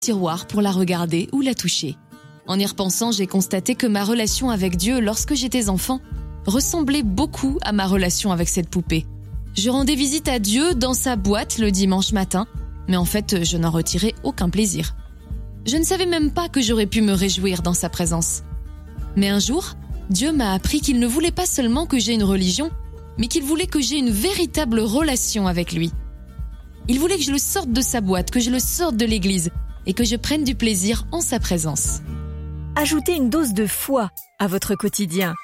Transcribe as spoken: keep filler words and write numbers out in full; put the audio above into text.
tiroir pour la regarder ou la toucher. En y repensant, j'ai constaté que ma relation avec Dieu lorsque j'étais enfant ressemblait beaucoup à ma relation avec cette poupée. Je rendais visite à Dieu dans sa boîte le dimanche matin, mais en fait, je n'en retirais aucun plaisir. Je ne savais même pas que j'aurais pu me réjouir dans sa présence. Mais un jour, Dieu m'a appris qu'il ne voulait pas seulement que j'aie une religion, mais qu'il voulait que j'aie une véritable relation avec lui. Il voulait que je le sorte de sa boîte, que je le sorte de l'église et que je prenne du plaisir en sa présence. Ajoutez une dose de foi à votre quotidien